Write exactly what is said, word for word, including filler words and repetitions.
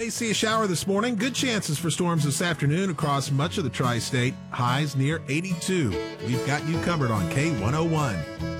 May see a shower this morning. Good chances for storms this afternoon across much of the tri-state. Highs near eighty-two. We've got you covered on K one oh one.